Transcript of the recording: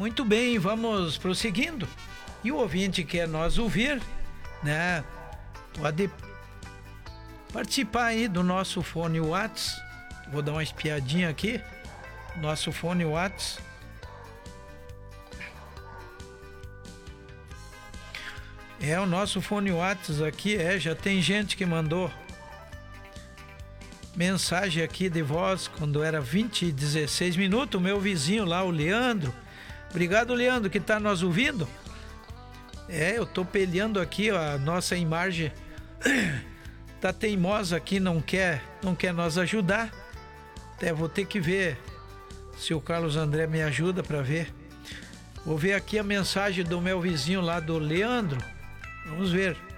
Muito bem, vamos prosseguindo. E o ouvinte quer nós ouvir, né? Pode participar aí do nosso fone Whats. Vou dar uma espiadinha aqui. Nosso fone Whats. O nosso fone Whats aqui, já tem gente que mandou mensagem aqui de voz quando era 20:16 minutos. O meu vizinho lá, o Leandro. Obrigado, Leandro, que tá nos ouvindo. Eu tô peleando aqui, ó, a nossa imagem tá teimosa aqui, não quer nos ajudar. Até vou ter que ver se o Carlos André me ajuda para ver. Vou ver aqui a mensagem do meu vizinho lá, do Leandro. Vamos ver.